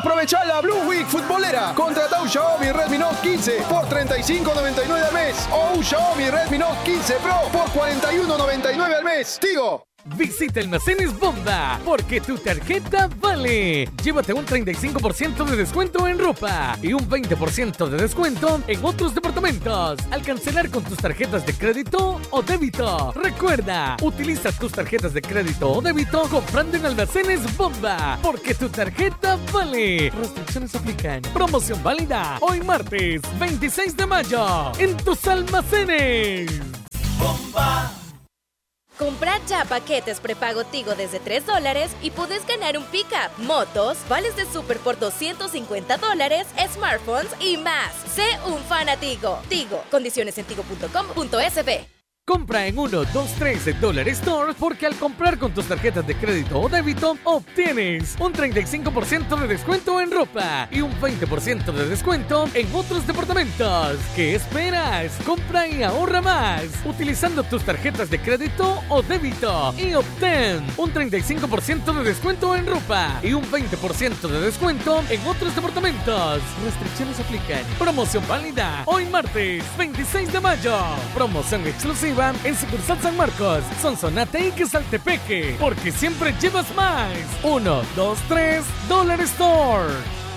Aprovecha la Blue Week futbolera. Contrata un Xiaomi Redmi Note 15 por $35.99 al mes o un Xiaomi Redmi Note 15 Pro por $41.99 al mes. Tigo. Visita Almacenes Bomba, porque tu tarjeta vale. Llévate un 35% de descuento en ropa y un 20% de descuento en otros departamentos al cancelar con tus tarjetas de crédito o débito. Recuerda, utiliza tus tarjetas de crédito o débito comprando en Almacenes Bomba, porque tu tarjeta vale. Restricciones aplican. Promoción válida hoy martes 26 de mayo en tus almacenes. Bomba. Compra ya paquetes prepago Tigo desde $3 y puedes ganar un pickup, motos, vales de súper por $250, smartphones y más. Sé un fan a Tigo. Tigo. Condiciones en tigo.com.sb. Compra en 1, 2, 3 de Dollar Store, porque al comprar con tus tarjetas de crédito o débito obtienes un 35% de descuento en ropa y un 20% de descuento en otros departamentos. ¿Qué esperas? Compra y ahorra más utilizando tus tarjetas de crédito o débito y obtén un 35% de descuento en ropa y un 20% de descuento en otros departamentos. Restricciones aplican. Promoción válida hoy martes 26 de mayo. Promoción exclusiva en sucursal San Marcos, Sonsonate y Quesaltepeque, porque siempre llevas más. 1, 2, 3, Dollar Store.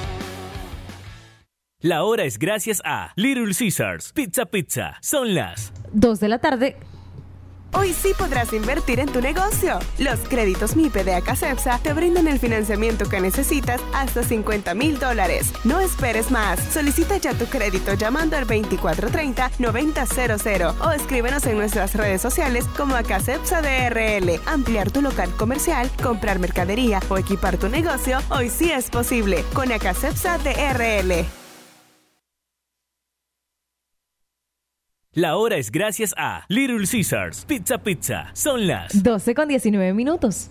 La hora es gracias a Little Caesars Pizza. Son las 2 de la tarde. Hoy sí podrás invertir en tu negocio. Los créditos MIPE de Acacepsa te brindan el financiamiento que necesitas hasta $50,000. No esperes más. Solicita ya tu crédito llamando al 2430-9000 o escríbenos en nuestras redes sociales como Acacepsa DRL. Ampliar tu local comercial, comprar mercadería o equipar tu negocio, hoy sí es posible con Acacepsa DRL. La hora es gracias a Little Caesars Pizza. Son las 12:19.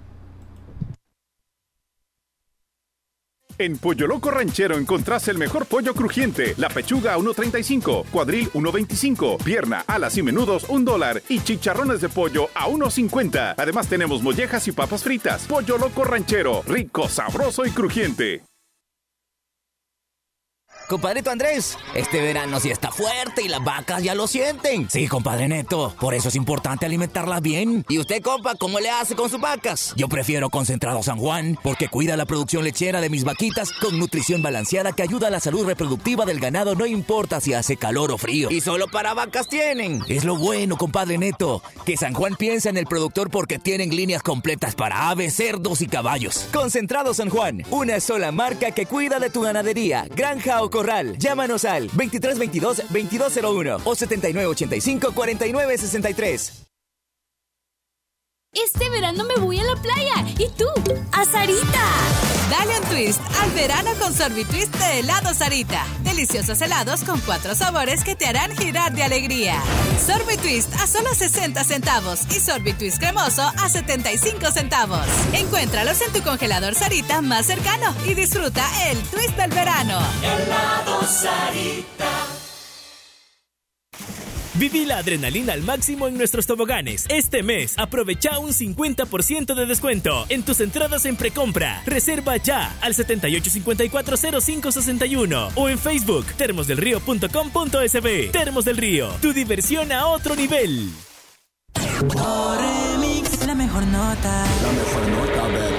En Pollo Loco Ranchero encontrás el mejor pollo crujiente. La pechuga a $1.35, cuadril $1.25, pierna, alas y menudos $1 y chicharrones de pollo a $1.50. Además tenemos mollejas y papas fritas. Pollo Loco Ranchero, rico, sabroso y crujiente. Compadrito Andrés, este verano sí está fuerte y las vacas ya lo sienten. Sí, compadre Neto, por eso es importante alimentarlas bien. ¿Y usted, compa, cómo le hace con sus vacas? Yo prefiero Concentrado San Juan, porque cuida la producción lechera de mis vaquitas con nutrición balanceada que ayuda a la salud reproductiva del ganado, no importa si hace calor o frío. Y solo para vacas tienen. Es lo bueno, compadre Neto, que San Juan piensa en el productor porque tienen líneas completas para aves, cerdos y caballos. Concentrado San Juan, una sola marca que cuida de tu ganadería, granja o corral. Llámanos al 2322-2201 o 7985-4963. Este verano me voy a la playa. ¿Y tú? ¡A Sarita! Dale un twist al verano con Sorbitwist de helado Sarita. Deliciosos helados con 4 sabores que te harán girar de alegría. Sorbitwist a solo 60 centavos y Sorbitwist cremoso a 75 centavos. Encuéntralos en tu congelador Sarita más cercano y disfruta el twist del verano. Helado Sarita. Viví la adrenalina al máximo en nuestros toboganes. Este mes, aprovecha un 50% de descuento en tus entradas en precompra. Reserva ya al 78540561 o en Facebook, termosdelrío.com.sb. Termos del Río, tu diversión a otro nivel. Remix, la mejor nota. La mejor nota,